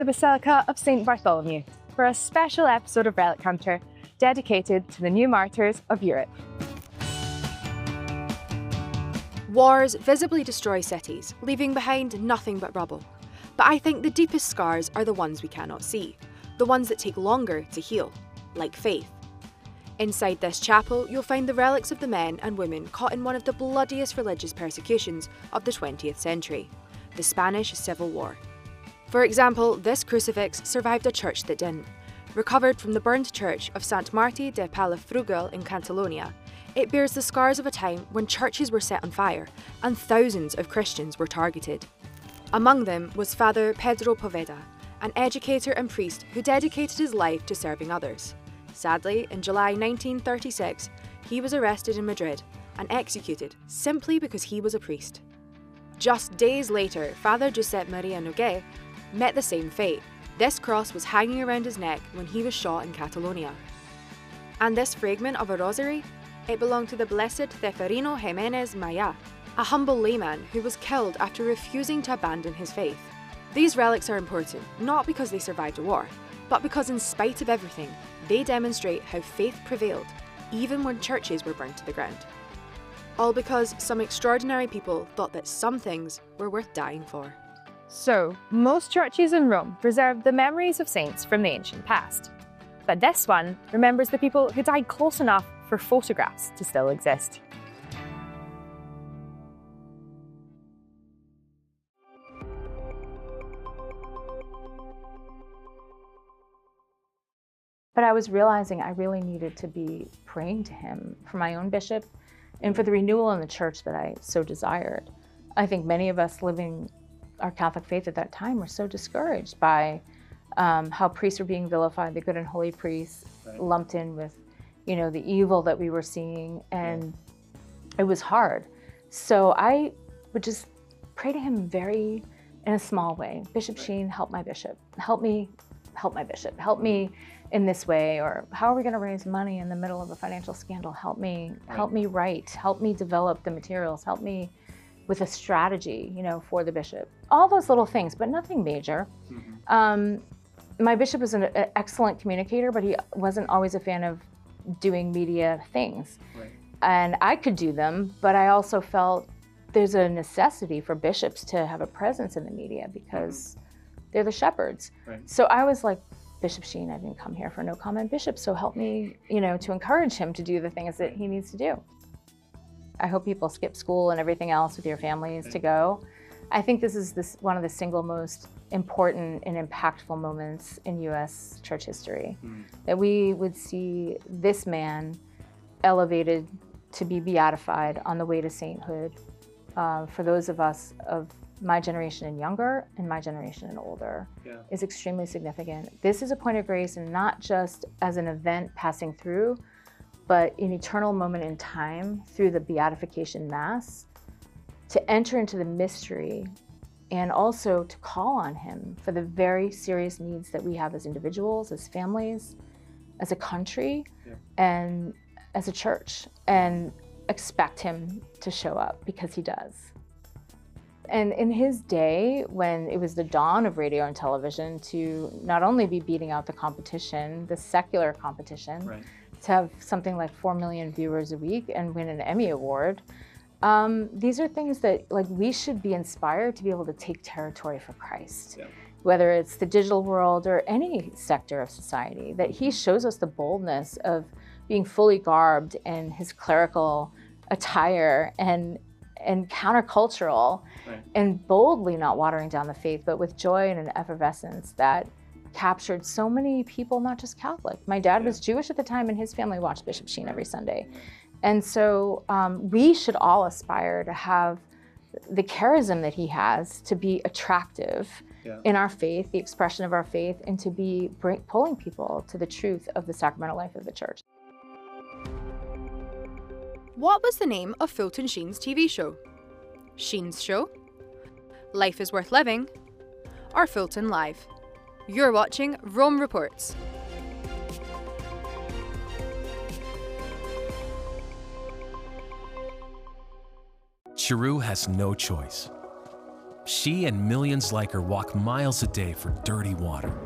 the Basilica of St. Bartholomew for a special episode of Relic Hunter dedicated to the new martyrs of Europe. Wars visibly destroy cities, leaving behind nothing but rubble. But I think the deepest scars are the ones we cannot see, the ones that take longer to heal, like faith. Inside this chapel, you'll find the relics of the men and women caught in one of the bloodiest religious persecutions of the 20th century, the Spanish Civil War. For example, this crucifix survived a church that didn't. Recovered from the burned church of Sant Martí de Palafrugell in Catalonia, it bears the scars of a time when churches were set on fire and thousands of Christians were targeted. Among them was Father Pedro Poveda, an educator and priest who dedicated his life to serving others. Sadly, in July 1936, he was arrested in Madrid and executed simply because he was a priest. Just days later, Father Josep Maria Noguer met the same fate. This cross was hanging around his neck when he was shot in Catalonia. And this fragment of a rosary? It belonged to the Blessed Ceferino Jimenez Maya, a humble layman who was killed after refusing to abandon his faith. These relics are important, not because they survived a war, but because in spite of everything, they demonstrate how faith prevailed, even when churches were burned to the ground. All because some extraordinary people thought that some things were worth dying for. So, most churches in Rome preserve the memories of saints from the ancient past. But this one remembers the people who died close enough for photographs to still exist. But I was realizing I really needed to be praying to him for my own bishop and for the renewal in the church that I so desired. I think many of us living our Catholic faith at that time were so discouraged by how priests were being vilified, the good and holy priests lumped in with, the evil that we were seeing, and it was hard. So I would just pray to him in a small way. Bishop Sheen, help my bishop. Help me help my bishop. Help me in this way, or how are we going to raise money in the middle of a financial scandal? Help me write, help me develop the materials, help me with a strategy, for the bishop. All those little things, but nothing major. Mm-hmm. My bishop was an excellent communicator, but he wasn't always a fan of doing media things. Right. And I could do them, but I also felt there's a necessity for bishops to have a presence in the media because they're the shepherds. Right. So I was like, Bishop Sheen, I didn't come here for no comment bishop, so help me, to encourage him to do the things that he needs to do. I hope people skip school and everything else with your families to go. I think this is one of the single most important and impactful moments in U.S. church history, that we would see this man elevated to be beatified on the way to sainthood for those of us of my generation and younger and my generation and older is extremely significant. This is a point of grace, and not just as an event passing through, but an eternal moment in time through the beatification mass to enter into the mystery and also to call on him for the very serious needs that we have as individuals, as families, as a country, and as a church, and expect him to show up because he does. And in his day, when it was the dawn of radio and television, to not only be beating out the competition, the secular competition, to have something like 4 million viewers a week and win an Emmy Award, these are things that we should be inspired to be able to take territory for Christ. Whether it's the digital world or any sector of society, that he shows us the boldness of being fully garbed in his clerical attire and countercultural, and boldly not watering down the faith, but with joy and an effervescence that captured so many people, not just Catholic. My dad was Jewish at the time, and his family watched Bishop Sheen every Sunday. And so we should all aspire to have the charism that he has, to be attractive in our faith, the expression of our faith, and to be pulling people to the truth of the sacramental life of the church. What was the name of Fulton Sheen's TV show? Sheen's Show? Life is Worth Living? Or Fulton Live? You're watching Rome Reports. Chiru has no choice. She and millions like her walk miles a day for dirty water.